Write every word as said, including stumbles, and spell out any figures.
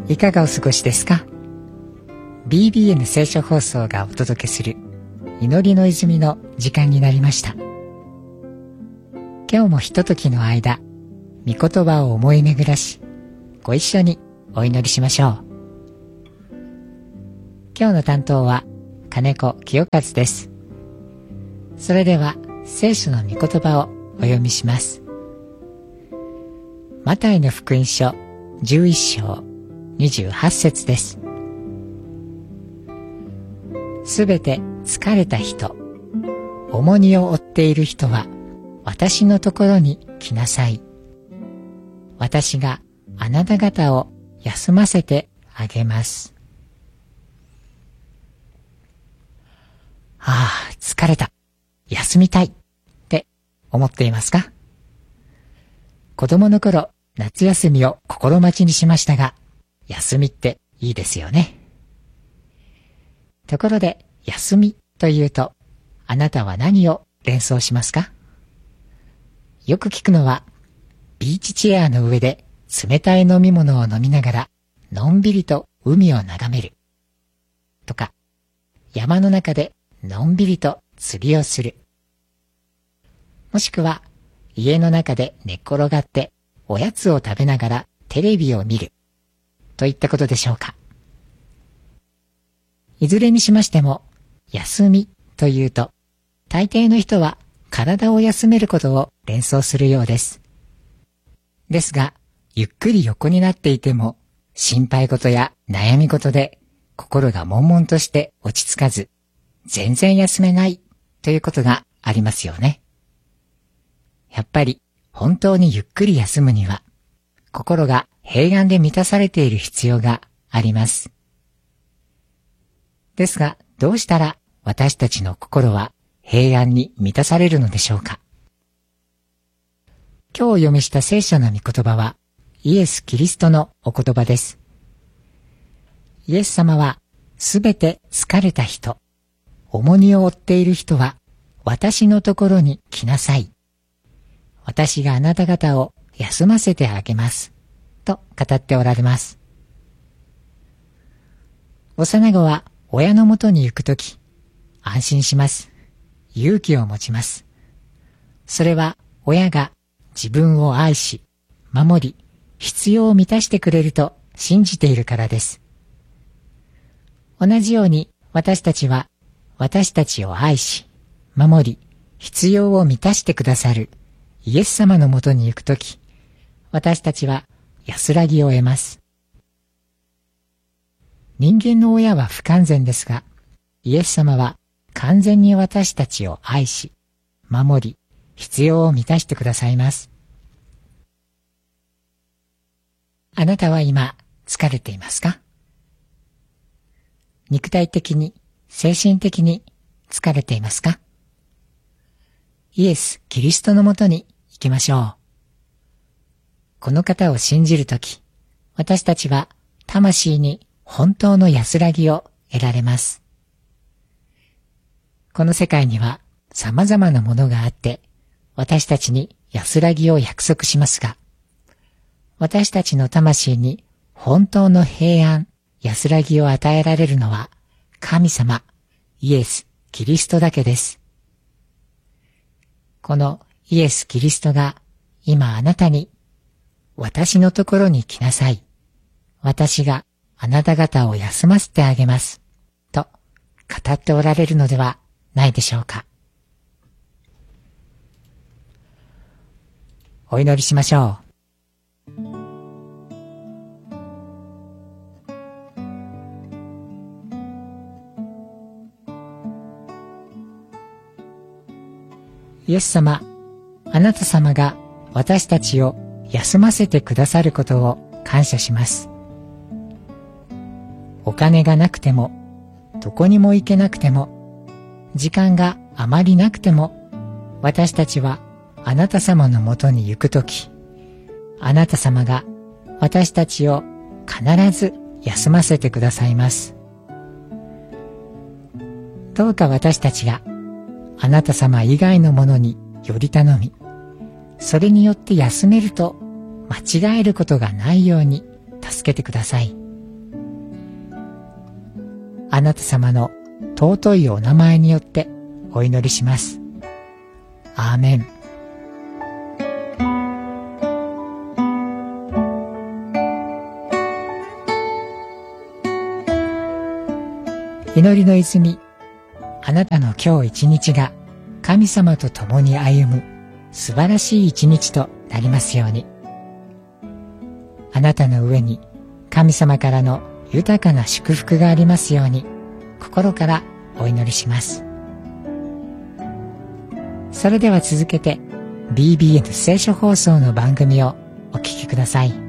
いかがお過ごしですか？ ビービーエヌ 聖書放送がお届けする祈りの泉の時間になりました。今日もひとときの間、御言葉を思い巡らし、ご一緒にお祈りしましょう。今日の担当は金子清和です。それでは聖書の御言葉をお読みします。マタイの福音書じゅういっ章にじゅうはち節です。すべて疲れた人、重荷を負っている人は私のところに来なさい。私があなた方を休ませてあげます。ああ、疲れた。休みたい。って思っていますか？子供の頃、夏休みを心待ちにしましたが、休みっていいですよね。ところで、休みというと、あなたは何を連想しますか？よく聞くのは、ビーチチェアの上で冷たい飲み物を飲みながら、のんびりと海を眺める。とか、山の中でのんびりと釣りをする。もしくは、家の中で寝っ転がっておやつを食べながらテレビを見る。といったことでしょうか。いずれにしましても、休みというと、大抵の人は体を休めることを連想するようです。ですが、ゆっくり横になっていても、心配事や悩み事で心が悶々として落ち着かず、全然休めないということがありますよね。やっぱり本当にゆっくり休むには、心が平安で満たされている必要があります。ですが、どうしたら私たちの心は平安に満たされるのでしょうか。今日お読みした聖書の御言葉は、イエス・キリストのお言葉です。イエス様は、すべて疲れた人、重荷を負っている人は、私のところに来なさい。私があなた方を休ませてあげます。と語っておられます。幼子は親のもとに行くとき、安心します。勇気を持ちます。それは親が自分を愛し、守り、必要を満たしてくれると信じているからです。同じように私たちは私たちを愛し、守り、必要を満たしてくださるイエス様のもとに行くとき、私たちは安らぎを得ます。人間の親は不完全ですが、イエス様は完全に私たちを愛し、守り、必要を満たしてくださいます。あなたは今疲れていますか？肉体的に、精神的に疲れていますか？イエス・キリストのもとに行きましょう。この方を信じるとき、私たちは魂に本当の安らぎを得られます。この世界には様々なものがあって、私たちに安らぎを約束しますが、私たちの魂に本当の平安、安らぎを与えられるのは神様、イエス・キリストだけです。このイエス・キリストが今あなたに、私のところに来なさい。私があなた方を休ませてあげます。と語っておられるのではないでしょうか。お祈りしましょう。イエス様、あなた様が私たちを休ませてくださることを感謝します。お金がなくても、どこにも行けなくても、時間があまりなくても、私たちはあなた様のもとに行くとき、あなた様が私たちを必ず休ませてくださいます。どうか私たちがあなた様以外のものにより頼み、それによって休めると間違えることがないように助けてください。 あなた様の尊いお名前によってお祈りします。アーメン。祈りの泉、あなたの今日一日が神様と共に歩む素晴らしい一日となりますように。あなたの上に神様からの豊かな祝福がありますように、心からお祈りします。それでは続けて ビービーエヌ 聖書放送の番組をお聞きください。